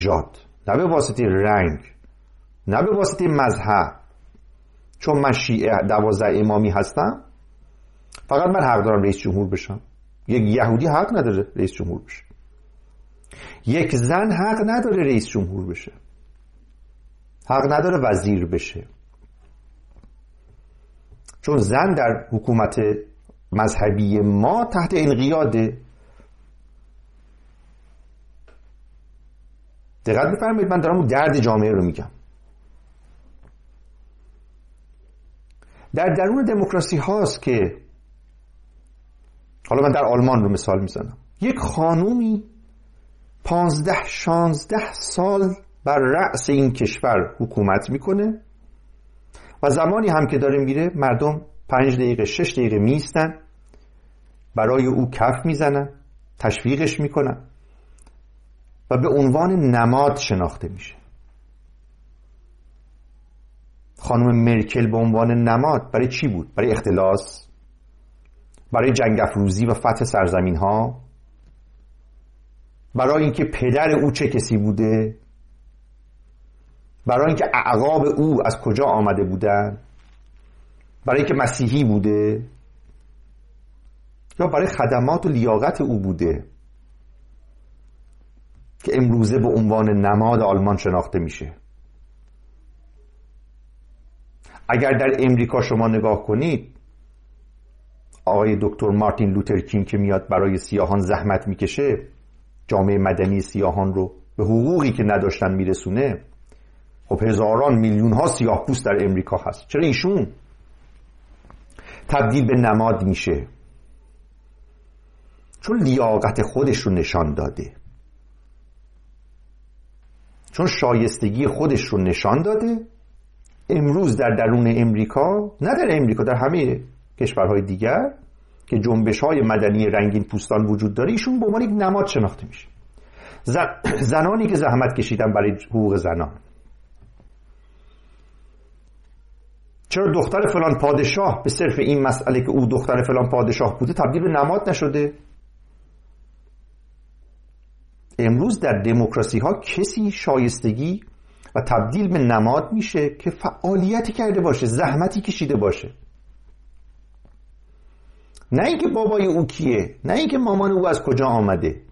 نژاد، نه به واسطه رنگ، نه به واسطه مذهب. چون من شیعه 12 امامی هستم فقط من حق دارم رئیس جمهور بشم. یک یهودی حق نداره رئیس جمهور بشه. یک زن حق نداره رئیس جمهور بشه، حق نداره وزیر بشه. چون زن در حکومت مذهبی ما تحت انقیاده. دقت بفرمایید، من دارم اون درد جامعه رو میگم. در درون دموکراسی هاست که، حالا من در آلمان رو مثال میزنم، یک خانومی 15-16 سال بر رأس این کشور حکومت میکنه و زمانی هم که داره میره مردم 5 دقیقه 6 دقیقه میستن، برای او کف میزنن، تشویقش میکنن و به عنوان نماد شناخته میشه. خانم مرکل به عنوان نماد برای چی بود؟ برای اختلاس، برای جنگ افروزی و فتح سرزمین ها، برای اینکه پدر او چه کسی بوده، برای اینکه اعقاب او از کجا آمده بودن، برای اینکه مسیحی بوده، یا برای خدمات و لیاقت او بوده که امروزه به عنوان نماد آلمان شناخته میشه. اگر در امریکا شما نگاه کنید، آقای دکتر مارتین لوتر کینگ که میاد برای سیاهان زحمت میکشه، جامعه مدنی سیاهان رو به حقوقی که نداشتن میرسونه، خب هزاران میلیون ها سیاه پوست در امریکا هست. چرا ایشون تبدیل به نماد میشه؟ چون لیاقت خودش رو نشان داده، چون شایستگی خودش رو نشان داده. امروز در درون امریکا، نه در امریکا، در همه کشورهای دیگر که جنبش‌های مدنی رنگین پوستان وجود داره، ایشون به عنوان یک نماد شناخته میشه. زنانی که زحمت کشیدن برای حقوق زنان. چرا دختر فلان پادشاه به صرف این مسئله که او دختر فلان پادشاه بوده تبدیل به نماد نشده؟ امروز در دموکراسی ها کسی شایستگی و تبدیل به نماد میشه که فعالیتی کرده باشه، زحمتی کشیده باشه. نه اینکه بابای او کیه، نه اینکه مامان او از کجا آمده.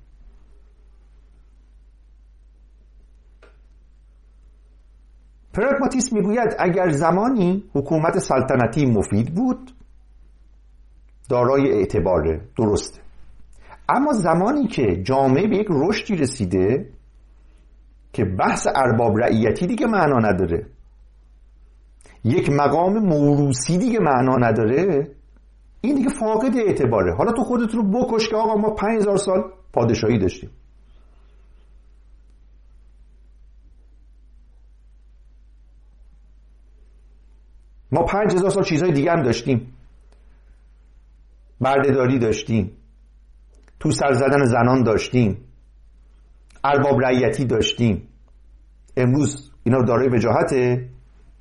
پراگماتیسم میگوید اگر زمانی حکومت سلطنتی مفید بود، دارای اعتباره، درسته. اما زمانی که جامعه به یک رشدی رسیده که بحث ارباب رعیتی دیگه معنا نداره، یک مقام موروثی دیگه معنا نداره، این دیگه فاقد اعتباره. حالا تو خودتون رو بکش که آقا ما 5000 سال پادشاهی داشتیم. ما 5000 سال چیزهای دیگه هم داشتیم، بردهداری داشتیم، تو سر زدن زنان داشتیم، ارباب رعیتی داشتیم. امروز اینا دارای وجاهته؟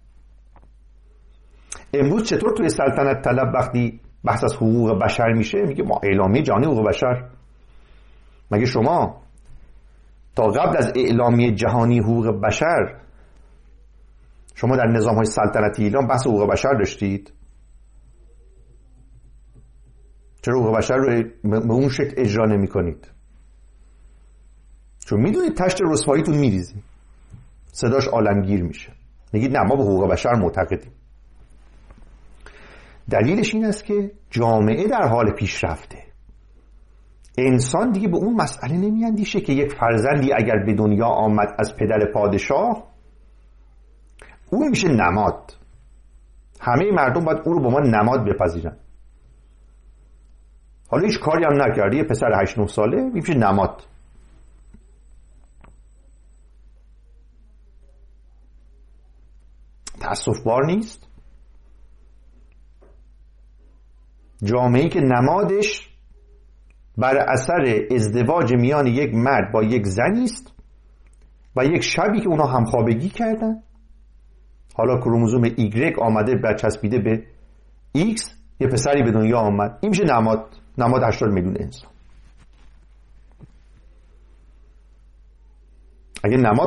امروز چطور توی سلطنت طلب وقتی بحث از حقوق بشر میشه میگه ما اعلامیه جهانی حقوق بشر؟ مگه شما تا قبل از اعلامیه جهانی حقوق بشر شما در نظام‌های سلطنتی ایران بحث حقوق بشر داشتید؟ چرا حقوق بشر رو به اون شکل اجرا نمی کنید؟ چون میدونید تشت رسواییتون میریزی، صداش عالمگیر میشه، میگید نه ما به حقوق بشر معتقدیم. دلیلش این است که جامعه در حال پیشرفته. انسان دیگه به اون مسئله نمیاندیشه که یک فرزندی اگر به دنیا آمد از پدر پادشاه، اون میشه نماد. همه مردم باید او رو به ما نماد بپذیرن. حالا هیچ کاری هم نکرده، یه پسر 8-9 ساله میشه نماد. تأسف بار نیست؟ جامعه‌ای که نمادش بر اثر ازدواج میان یک مرد با یک زنی است و یک شبی که اونا همخوابگی کردن، حالا کروموزوم ایگرگ آمده برچسبیده به ایکس، یه پسری به دنیا آمد، این میشه نماد 80 میلیون انسان. اگه نماد